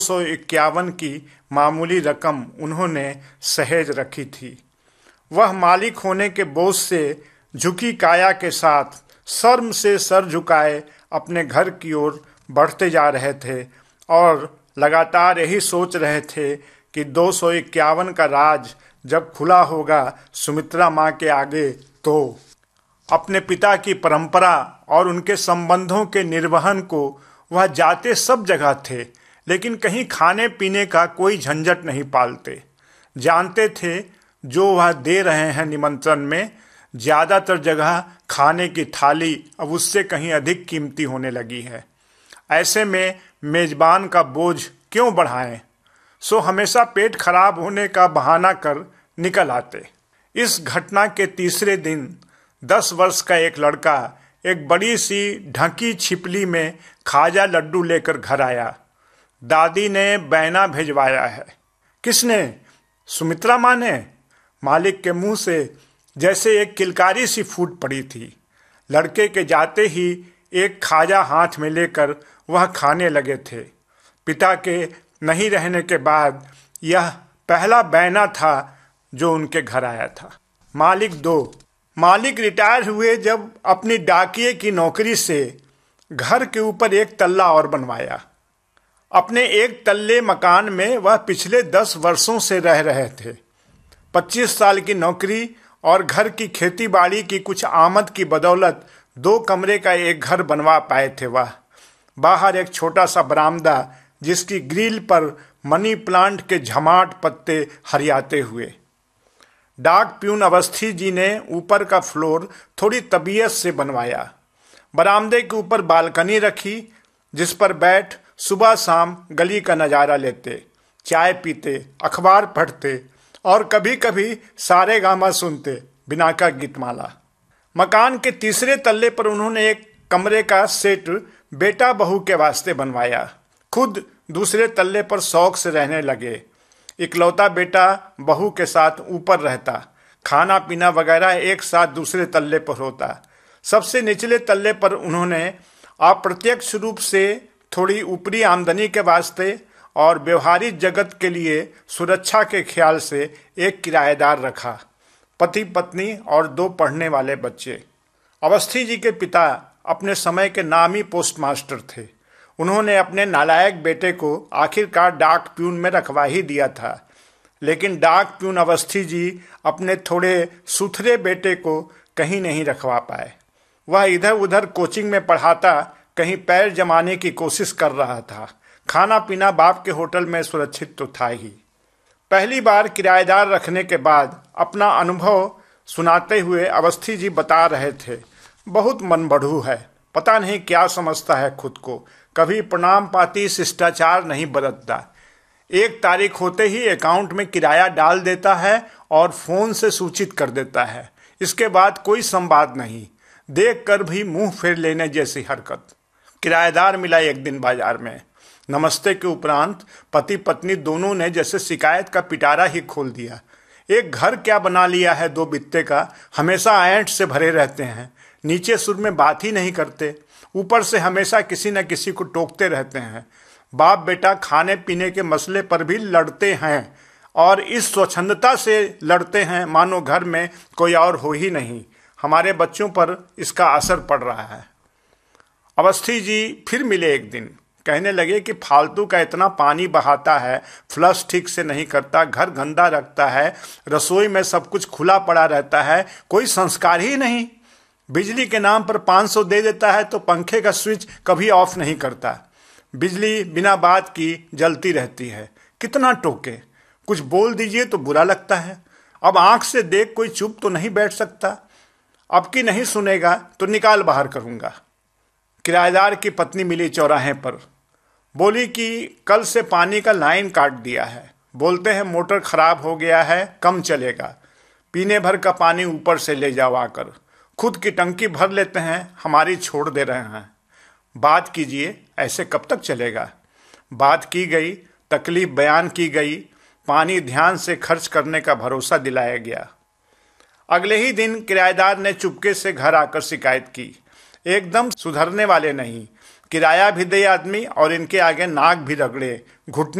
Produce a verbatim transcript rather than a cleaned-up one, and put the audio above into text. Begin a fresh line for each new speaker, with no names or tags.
सौ इक्यावन की मामूली रकम उन्होंने सहेज रखी थी। वह मालिक होने के बोझ से झुकी काया के साथ शर्म से सर झुकाए अपने घर की ओर बढ़ते जा रहे थे और लगातार यही सोच रहे थे कि दो सौ इक्यावन का राज जब खुला होगा सुमित्रा माँ के आगे तो अपने पिता की परंपरा और उनके संबंधों के निर्वहन को वह जाते सब जगह थे, लेकिन कहीं खाने पीने का कोई झंझट नहीं पालते। जानते थे जो वह दे रहे हैं निमंत्रण में ज्यादातर जगह खाने की थाली अब उससे कहीं अधिक कीमती होने लगी है। ऐसे में मेजबान का बोझ क्यों बढ़ाएं? सो हमेशा पेट खराब होने का बहाना कर निकल आते। इस घटना के तीसरे दिन दस वर्ष का एक लड़का एक बड़ी सी ढकी छिपली में खाजा लड्डू लेकर घर आया। दादी ने बैना भेजवाया है। किसने? सुमित्रा माँ ने। मालिक के मुंह से जैसे एक किलकारी सी फूट पड़ी थी। लड़के के जाते ही एक खाजा हाथ में लेकर वह खाने लगे थे। पिता के नहीं रहने के बाद यह पहला बैना था जो उनके घर आया था। मालिक दो मालिक रिटायर हुए जब अपनी डाकिये की नौकरी से घर के ऊपर एक तल्ला और बनवाया। अपने एक तल्ले मकान में वह पिछले दस वर्षों से रह रहे थे। पच्चीस साल की नौकरी और घर की खेती बाड़ी की कुछ आमद की बदौलत दो कमरे का एक घर बनवा पाए थे वह। बाहर एक छोटा सा बरामदा जिसकी ग्रिल पर मनी प्लांट के झमाट पत्ते हरियाते हुए। डाक प्यून अवस्थी जी ने ऊपर का फ्लोर थोड़ी तबीयत से बनवाया। बरामदे के ऊपर बालकनी रखी जिस पर बैठ सुबह शाम गली का नज़ारा लेते, चाय पीते, अखबार पढ़ते और कभी कभी सारे गामा सुनते, बिना का गीतमाला। मकान के तीसरे तल्ले पर उन्होंने एक कमरे का सेट बेटा बहू के वास्ते बनवाया। खुद दूसरे तल्ले पर शौक से रहने लगे। इकलौता बेटा बहू के साथ ऊपर रहता, खाना पीना वगैरह एक साथ दूसरे तल्ले पर होता। सबसे निचले तल्ले पर उन्होंने अप्रत्यक्ष रूप से थोड़ी ऊपरी आमदनी के वास्ते और व्यवहारिक जगत के लिए सुरक्षा के ख्याल से एक किराएदार रखा, पति पत्नी और दो पढ़ने वाले बच्चे। अवस्थी जी के पिता अपने समय के नामी पोस्टमास्टर थे। उन्होंने अपने नालायक बेटे को आखिरकार डाक प्यून में रखवा ही दिया था, लेकिन डाक प्यून अवस्थी जी अपने थोड़े सुथरे बेटे को कहीं नहीं रखवा पाए। वह इधर उधर कोचिंग में पढ़ाता, कहीं पैर जमाने की कोशिश कर रहा था। खाना पीना बाप के होटल में सुरक्षित तो था ही। पहली बार किराएदार रखने के बाद अपना अनुभव सुनाते हुए अवस्थी जी बता रहे थे, बहुत मनबढ़ू है, पता नहीं क्या समझता है खुद को, कभी प्रणाम पाती शिष्टाचार नहीं बरतता। एक तारीख होते ही अकाउंट में किराया डाल देता है और फोन से सूचित कर देता है। इसके बाद कोई संवाद नहीं, देख कर भी मुंह फेर लेने जैसी हरकत। किराएदार मिला एक दिन बाजार में। नमस्ते के उपरांत पति पत्नी दोनों ने जैसे शिकायत का पिटारा ही खोल दिया। एक घर क्या बना लिया है दो बित्ते का, हमेशा ऐंठ से भरे रहते हैं, नीचे सुर में बात ही नहीं करते, ऊपर से हमेशा किसी न किसी को टोकते रहते हैं। बाप बेटा खाने पीने के मसले पर भी लड़ते हैं और इस स्वच्छंदता से लड़ते हैं मानो घर में कोई और हो ही नहीं। हमारे बच्चों पर इसका असर पड़ रहा है। अवस्थी जी फिर मिले एक दिन। कहने लगे कि फालतू का इतना पानी बहाता है, फ्लश ठीक से नहीं करता, घर गंदा रखता है, रसोई में सब कुछ खुला पड़ा रहता है, कोई संस्कार ही नहीं। बिजली के नाम पर पाँच सौ दे देता है तो पंखे का स्विच कभी ऑफ नहीं करता। बिजली बिना बात की जलती रहती है। कितना टोके, कुछ बोल दीजिए तो बुरा लगता है। अब आंख से देख कोई चुप तो नहीं बैठ सकता। अब की नहीं सुनेगा तो निकाल बाहर करूंगा। किराएदार की पत्नी मिली चौराहे पर। बोली कि कल से पानी का लाइन काट दिया है। बोलते हैं मोटर खराब हो गया है, कम चलेगा, पीने भर का पानी ऊपर से ले जाओ आकर। खुद की टंकी भर लेते हैं, हमारी छोड़ दे रहे हैं। बात कीजिए, ऐसे कब तक चलेगा? बात की गई, तकलीफ बयान की गई, पानी ध्यान से खर्च करने का भरोसा दिलाया गया। अगले ही दिन किराएदार ने चुपके से घर आकर शिकायत की। एकदम सुधरने वाले नहीं, किराया भी दे आदमी और इनके आगे नाक भी रगड़े, घुटने